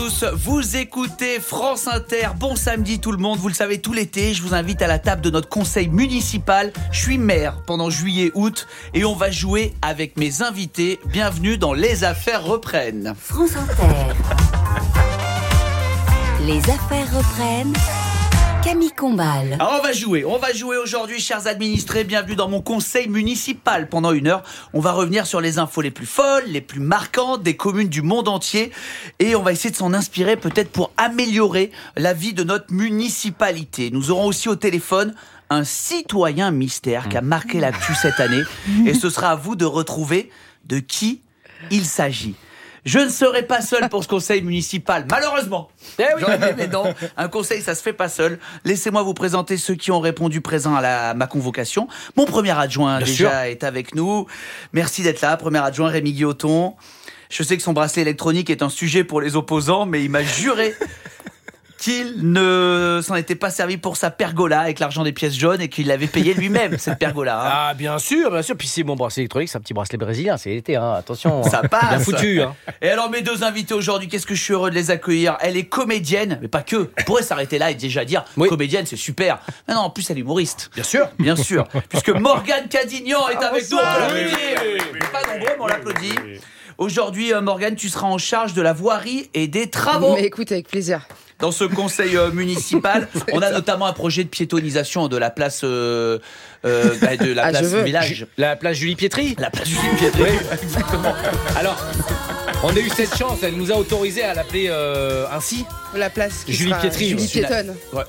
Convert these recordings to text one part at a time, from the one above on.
Vous écoutez France Inter, bon samedi tout le monde, vous le savez tout l'été, je vous invite à la table de notre conseil municipal. Je suis maire pendant juillet-août et on va jouer avec mes invités. Bienvenue dans Les Affaires reprennent. France Inter. Les Affaires reprennent. Camille Combal. Alors on va jouer aujourd'hui, chers administrés, bienvenue dans mon conseil municipal. Pendant 1 heure, on va revenir sur les infos les plus folles, les plus marquantes des communes du monde entier et on va essayer de s'en inspirer peut-être pour améliorer la vie de notre municipalité. Nous aurons aussi au téléphone un citoyen mystère qui a marqué l'actu cette année et ce sera à vous de retrouver de qui il s'agit. Je ne serai pas seul pour ce conseil municipal, malheureusement. J'aurais aimé, mais non, un conseil, ça se fait pas seul. Laissez-moi vous présenter ceux qui ont répondu présents à ma convocation. Mon premier adjoint, est avec nous. Merci d'être là, premier adjoint Rémi Guilloton. Je sais que son bracelet électronique est un sujet pour les opposants, mais il m'a juré qu'il ne s'en était pas servi pour sa pergola avec l'argent des pièces jaunes et qu'il l'avait payé lui-même, cette pergola. Hein. Ah, bien sûr. Puis c'est mon bracelet électronique, c'est un petit bracelet brésilien, c'est l'été, hein. Attention. Ça passe. Bien foutu. Hein. Et alors, mes deux invités aujourd'hui, qu'est-ce que je suis heureux de les accueillir. Elle est comédienne, mais pas que. On pourrait s'arrêter là et déjà dire, comédienne, c'est super. Mais non, en plus, elle est humoriste. Bien sûr. Bien sûr. Puisque Morgane Cadignan est avec nous. On l'applaudit. Pas nombreux, mais on l'applaudit. Aujourd'hui, Morgane, tu seras en charge de la voirie et des travaux. Mais écoute, avec plaisir. Dans ce conseil municipal, on a notamment un projet de piétonisation de la place du village. La place Julie Pietri. La place Julie Pietri, exactement. Alors, on a eu cette chance, elle nous a autorisé à l'appeler ainsi. La place qui Julie Pietri. Julie Piétonne. Ouais.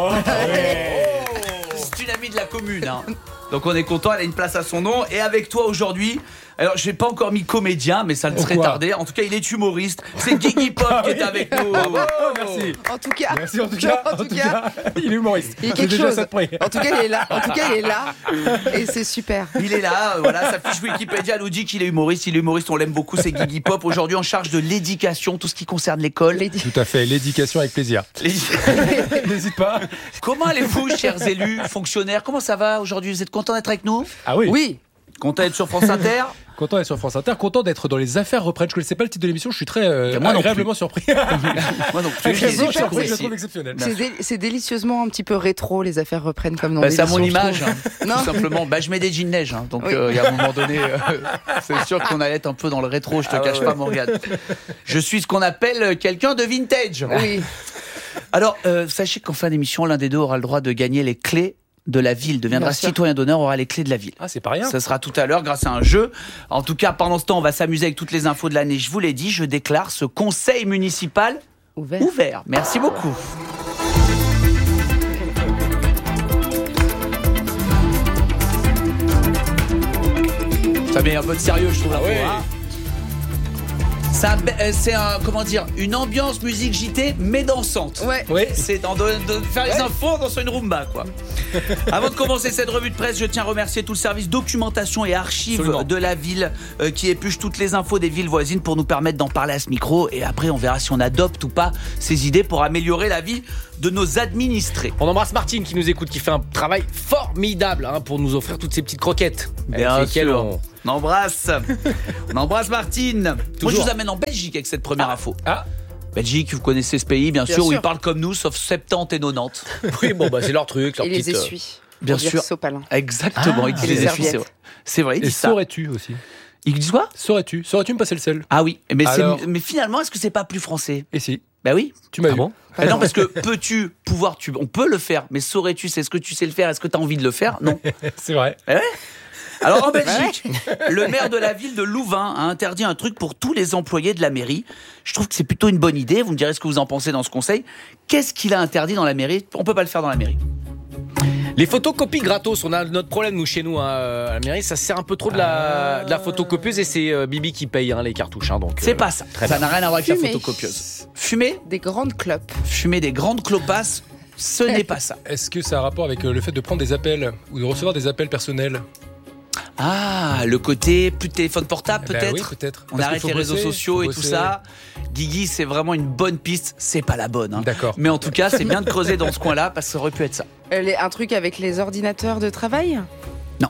C'est une amie de la commune. Hein. Donc on est content, elle a une place à son nom. Et avec toi aujourd'hui, alors je n'ai pas encore mis comédien, mais ça ne serait tardé. En tout cas, il est humoriste. C'est Guigui Pop qui est avec nous. Merci. En tout cas, Merci en tout cas, il est humoriste. Il y a quelque chose. En tout cas, il est là. Et c'est super. Il est là, voilà, sa fiche Wikipédia nous dit qu'il est humoriste. Il est humoriste, on l'aime beaucoup, c'est Guigui Pop. Aujourd'hui en charge de l'éducation, tout ce qui concerne l'école. Tout à fait, l'éducation avec plaisir. N'hésite pas. Comment allez-vous, chers élus, fonctionnaires? Comment ça va aujourd'hui? Vous êtes contents d'être avec nous? Ah oui. Oui. Content d'être sur France Inter? Content d'être sur France Inter, content d'être dans les affaires reprennent. Je ne connaissais pas le titre de l'émission, je suis très agréablement surpris. Moi non plus. Je le trouve exceptionnel. C'est délicieusement un petit peu rétro, les affaires reprennent comme dans c'est à mon image, non. tout simplement. Je mets des jeans neige, hein, donc il y a un moment donné, c'est sûr qu'on allait être un peu dans le rétro, je te cache pas, Morgane. Je suis ce qu'on appelle quelqu'un de vintage. Oui. Alors, sachez qu'en fin d'émission, l'un des deux aura le droit de gagner les clés de la ville, deviendra citoyen d'honneur, aura les clés de la ville. Ah, c'est pas rien. Ça sera tout à l'heure grâce à un jeu. En tout cas, pendant ce temps, on va s'amuser avec toutes les infos de l'année. Je vous l'ai dit, je déclare ce conseil municipal ouvert. Merci beaucoup. Ça met un peu de sérieux, je trouve. C'est une ambiance musique JT mais dansante. Ouais. C'est de faire les infos dans une rumba, quoi. Avant de commencer cette revue de presse, je tiens à remercier tout le service documentation et archives de la ville qui épluche toutes les infos des villes voisines pour nous permettre d'en parler à ce micro. Et après, on verra si on adopte ou pas ces idées pour améliorer la vie de nos administrés. On embrasse Martine qui nous écoute, qui fait un travail formidable pour nous offrir toutes ces petites croquettes. Bien sûr. On embrasse Martine. Moi, je vous amène en Belgique avec cette première info. Belgique, vous connaissez ce pays, bien sûr, où ils parlent comme nous, sauf 70 et 90. Oui, c'est leur truc, leur Et petite... les essuient. Bien sûr. Sopalin. Exactement, ils disent les essuies, c'est vrai. Ils Et disent ça. saurais-tu aussi? Ils disent quoi? Saurais-tu me passer le sel? Ah oui, mais Alors... finalement, est-ce que c'est pas plus français? Et si? Bah oui. Tu m'as vu. Bon Non, parce que on peut le faire, mais saurais-tu, c'est ce que tu sais le faire, est-ce que tu as envie de le faire? Non. C'est vrai. Ouais. Alors en Belgique, le maire de la ville de Louvain a interdit un truc pour tous les employés de la mairie. Je trouve que c'est plutôt une bonne idée, vous me direz ce que vous en pensez dans ce conseil. Qu'est-ce qu'il a interdit dans la mairie? On peut pas le faire dans la mairie. Les photocopies gratos, on a notre problème nous chez nous à la mairie, ça sert un peu trop de la photocopieuse et c'est Bibi qui paye les cartouches. Donc, c'est pas ça, ça n'a rien à voir avec la Fumer. photocopieuse. Fumer Des grandes clopes. Fumer des grandes clopasses, ce n'est pas ça. Est-ce que ça a un rapport avec le fait de prendre des appels ou de recevoir des appels personnels? Ah, le côté plus de téléphone portable peut-être. Oui, peut-être. On arrête les réseaux sociaux et tout ça. Guigui, c'est vraiment une bonne piste. C'est pas la bonne. D'accord. Mais en tout cas, c'est bien de creuser dans ce coin-là parce que ça aurait pu être ça. Un truc avec les ordinateurs de travail?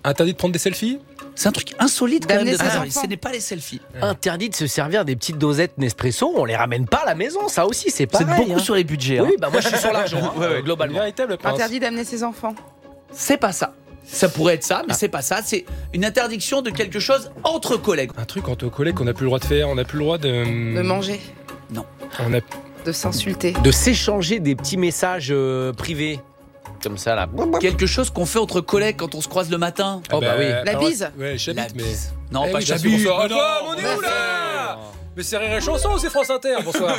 Interdit de prendre des selfies. C'est un truc insolite quand même de D'amener ses faire. enfants. Ce n'est pas les selfies. Interdit de se servir des petites dosettes Nespresso, on les ramène pas à la maison, ça aussi, c'est C'est pareil. beaucoup sur les budgets. hein. Oui, bah moi je suis sur l'argent, hein, Une globalement. véritable pince. Interdit d'amener ses enfants. C'est pas ça. Ça pourrait être ça, mais c'est pas ça. C'est une interdiction de quelque chose entre collègues. Un truc entre collègues qu'on n'a plus le droit de faire. On n'a plus le droit de. De manger, On a. de s'insulter. De s'échanger des petits messages privés. Comme ça, là. Quelque chose qu'on fait entre collègues quand on se croise le matin. Oh, bah oui. La bise. Ouais, La j'habite, mais. bise. Non, Eh pas oui, bien sûr, j'habite. bonsoir. Non, Ah, on est où là Mais c'est Rire et Chanson ou c'est France Inter? Bonsoir.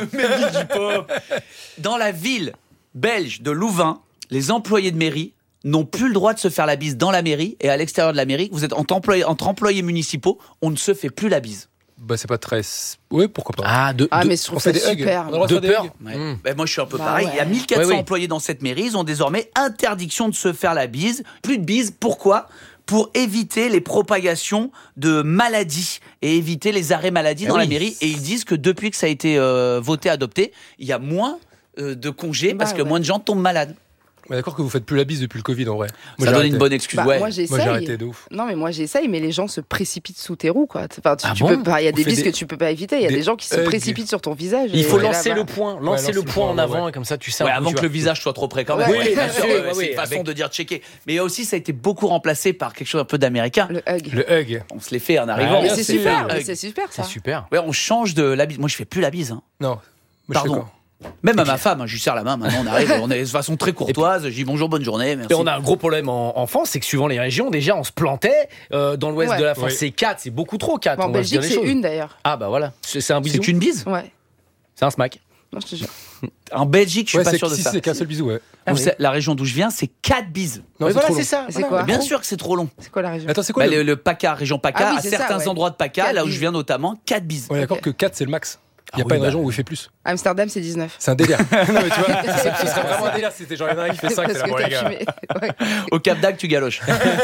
Dans la ville belge de Louvain, les employés de mairie n'ont plus le droit de se faire la bise dans la mairie et à l'extérieur de la mairie. Vous êtes entre employés municipaux, on ne se fait plus la bise. Bah, c'est pas très. Oui, pourquoi pas. Ah, Mais je trouve On ça fait des hugs. super. On a le droit de De faire des peur. hugs. Ouais. Mmh. Ben, moi je suis un peu Bah pareil. ouais. Il y a 1400 Ouais, oui. employés dans cette mairie. Ils ont désormais interdiction de se faire la bise. Plus de bise. Pourquoi ? Pour éviter les propagations de maladies et éviter les arrêts maladie dans la oui. mairie. Et ils disent que depuis que ça a été voté, adopté, il y a moins de congés parce que ouais. moins de gens tombent malades. Mais d'accord que vous faites plus la bise depuis le Covid en vrai. Ça Moi, j'ai donne arrêté. une bonne excuse. Bah, ouais. moi Moi j'ai j'essaye. arrêté de ouf. Non mais moi j'essaye, mais les gens se précipitent sous tes roues quoi. Enfin, tu bon peux pas. Il y a On des fait bises des- que tu peux pas éviter. Il y a des des gens qui se hugs. précipitent sur ton visage. Il et faut là, lancer voilà. le point, Ouais, lancer le point en avant, ouais. et comme ça tu sais. Ouais, un peu, avant tu que le vois. visage soit trop près quand même. Ouais, Oui, bien sûr, c'est oui, une façon avec- de dire checker. Mais aussi, ça a été beaucoup remplacé par quelque chose un peu d'américain. Le hug. Le hug. On se les fait en arrivant. Mais bien c'est sûr. super. Hug. Mais c'est super C'est ça. super. Ouais, on change de la bise. Moi, je fais plus la bise. hein. Non. Moi, je fais Pardon. quoi Même à ma femme, je lui serre la main. Maintenant, on arrive. On est de façon très courtoise. Je dis bonjour, bonne journée. Merci. Et on a un gros problème en France, c'est que suivant les régions, déjà on se plantait. Dans l'ouest Ouais. de la France, Oui. c'est 4, c'est beaucoup trop 4. Bon, en on va se dire Belgique les c'est choses. une d'ailleurs. Ah bah voilà, c'est un bisou. C'est une bise. Ouais. C'est un smack. Non je te jure. En Belgique, je suis Ouais, pas c'est sûr de si, ça. c'est qu'un seul bisou, ouais. Ah Vous oui. savez, la région d'où je viens, c'est 4 bises. Non, Mais c'est voilà, trop c'est long. ça. C'est voilà. quoi Bien sûr que c'est trop long. C'est quoi la région? Attends, c'est quoi Bah, le. le PACA, région PACA, Ah oui, à c'est certains ça, ouais. endroits de PACA, 4 là où je bises. viens notamment, 4 bises. On est d'accord Ok. que 4 c'est le max. Il n'y a Ah pas oui, une bah. région où il fait plus. Amsterdam c'est 19. C'est un délire. Non, mais tu vois, ce serait vraiment un délire si c'était genre, il y en a un qui fait 5, c'est Parce là, que bon, les t'as gars. fumé. Ouais. Au Cap d'Agde, tu galoches.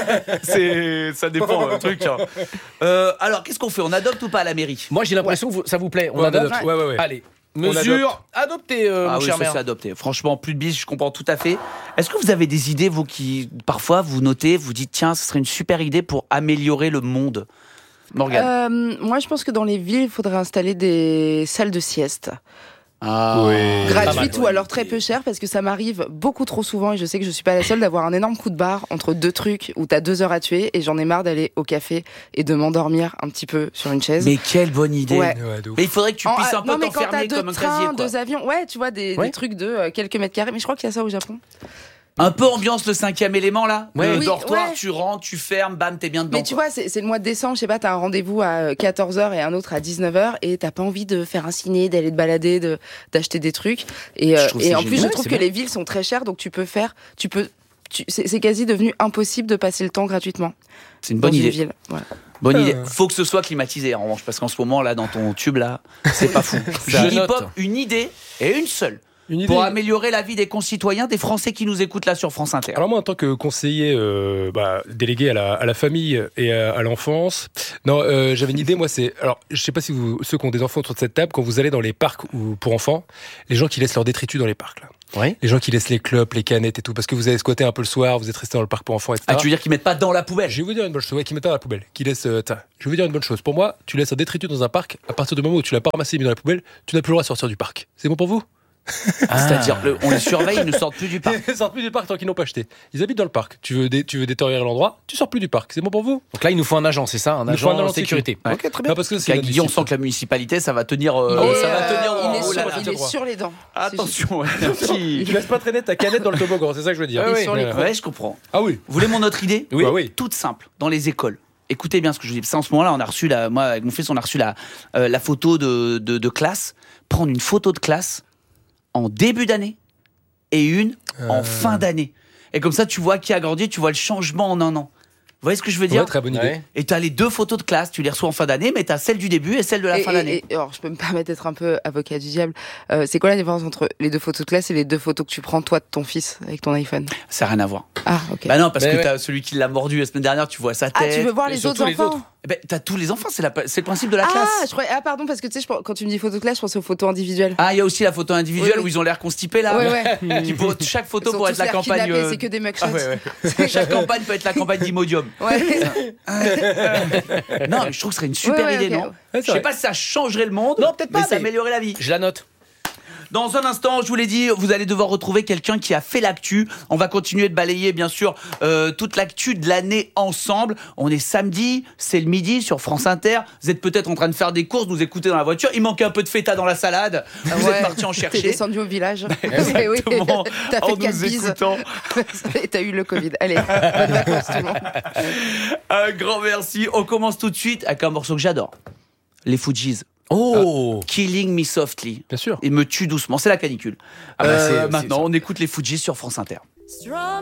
Ça dépend, le truc. Hein. Alors, qu'est-ce qu'on fait? On adopte ou pas à la mairie? Moi j'ai l'impression que ça vous plaît. On Ouais, adopte. Ouais, ouais, ouais. Allez, On mesure adoptée, Ah mon oui, cher ça maire. c'est adopté. Franchement, plus de bises, je comprends tout à fait. Est-ce que vous avez des idées, vous qui, parfois, vous notez, vous dites, tiens, ce serait une super idée pour améliorer le monde? Morgane. Moi je pense que dans les villes il faudrait installer des salles de sieste. Ah, oui. Gratuites pas ou mal. alors très peu chères parce que ça m'arrive beaucoup trop souvent et je sais que je suis pas la seule d'avoir un énorme coup de barre entre deux trucs où t'as 2 heures à tuer et j'en ai marre d'aller au café et de m'endormir un petit peu sur une chaise. Mais quelle bonne idée. Ouais. Ouais, de ouf. Mais il faudrait que tu puisses un peu non mais quand t'as t'enfermer 2 comme un trains, casier. Quoi. 2 avions, ouais tu vois des trucs de quelques mètres carrés mais je crois qu'il y a ça au Japon. Un peu ambiance le 5e élément là. Ouais. Le Oui, dortoir, ouais. tu rentres, tu fermes, bam, t'es bien dedans. Mais tu quoi. vois, c'est le mois de décembre, je sais pas, t'as un rendez-vous à 14h et un autre à 19h et t'as pas envie de faire un ciné, d'aller te balader, d'acheter des trucs. Et, Je trouve et c'est en plus, génial, je trouve c'est que bien. les villes sont très chères, donc c'est quasi devenu impossible de passer le temps gratuitement. C'est une dans bonne une idée. ville. Voilà. Bonne idée. Faut que ce soit climatisé en revanche, parce qu'en ce moment là, dans ton tube là, c'est pas fou. Je Iggy note. Pop, une idée et une seule. Une idée. Pour améliorer la vie des concitoyens, des Français qui nous écoutent là sur France Inter. Alors moi, en tant que conseiller délégué à la famille et à l'enfance, non, j'avais une idée. Moi, c'est alors je sais pas si ceux qui ont des enfants autour de cette table, quand vous allez dans les parcs ou pour enfants, les gens qui laissent leurs détritus dans les parcs là, Oui. les gens qui laissent les clopes, les canettes et tout, parce que vous avez squatté un peu le soir, vous êtes resté dans le parc pour enfants, etc. Ah, tu veux dire qu'ils mettent pas dans la poubelle? Je vais vous dire une bonne chose, ouais, qui mettent dans la poubelle, qui laissent. Je vais vous dire une bonne chose. Pour moi, tu laisses un détritus dans un parc, à partir du moment où tu l'as pas ramassé et mis dans la poubelle, tu n'as plus le droit de sortir du parc. C'est bon pour vous? C'est-à-dire, on les surveille, ils ne sortent plus du parc. Ils sortent plus du parc tant qu'ils n'ont pas acheté. Ils habitent dans le parc. Tu veux détériorer l'endroit, tu sors plus du parc. C'est bon pour vous? Donc là, il nous faut un agent, c'est ça, un Il nous faut un agent de agent de sécurité. Ouais. Ok, très bien. Non, parce que c'est Parce qu'à Guillaume, on inadmissible. sent que la municipalité, ça va tenir. Il Ça va est, tenir. il est Oh là sur- là. il est sur les dents. Attention, ouais, un petit- Tu laisses pas traîner ta canette dans le toboggan, c'est ça que je veux dire. Il est sur les Ouais, je comprends. Ah oui. Vous voulez mon autre idée? Oui. Bah oui. Toute simple, dans les écoles. Écoutez bien ce que je vous dis. Parce qu'en ce moment-là, on a reçu moi, avec mon fils, on a reçu la photo de classe. Prendre une photo de classe en début d'année et une en fin d'année. Et comme ça, tu vois qui a grandi, tu vois le changement en un an. Vous voyez ce que je veux dire? Ouais, très bonne idée. Ouais. Et tu as les 2 photos de classe, tu les reçois en fin d'année, mais tu as celle du début et celle de la fin d'année. Et alors, je peux me permettre d'être un peu avocat du diable. C'est quoi la différence entre les 2 photos de classe et les 2 photos que tu prends toi de ton fils avec ton iPhone? Ça n'a rien à voir. Ah, ok. Bah non, parce Mais que ouais. t'as celui qui l'a mordu la semaine dernière, tu vois sa Ah, tête. tu veux voir Et les surtout autres les enfants? autres. Ben, t'as tous les enfants, c'est le principe de la classe. Pardon, parce que tu sais, quand tu me dis photo de classe, je pense aux photos individuelles. Ah, il y a aussi la photo individuelle Oui. où ils ont l'air constipés là. Ouais. Chaque photo Ils sont pourrait tous être la l'air campagne. kidnappés, c'est que des mugshots. Chaque campagne peut être la campagne d'Imodium. Ouais. Non, mais je trouve que ce serait une super Ouais, idée, ok. non? Ouais, c'est Je sais vrai. pas si ça changerait le monde. Non, peut-être pas, mais ça mais- améliorerait la vie. Je la note. Dans un instant, je vous l'ai dit, vous allez devoir retrouver quelqu'un qui a fait l'actu. On va continuer de balayer, bien sûr, toute l'actu de l'année ensemble. On est samedi, c'est le midi sur France Inter. Vous êtes peut-être en train de faire des courses, nous écouter dans la voiture. Il manquait un peu de feta dans la salade. Vous êtes parti en T'es chercher. descendu au village. Exactement. T'as En fait nous 4 bises. écoutant. Et t'as eu le Covid. Allez, bonnes vacances tout le monde. Un grand merci. On commence tout de suite avec un morceau que j'adore. Les Fujis. Oh Killing Me Softly. Bien sûr. Il me tue doucement. C'est la canicule. Ah bah, c'est Maintenant, ça. on écoute les Fujis sur France Inter.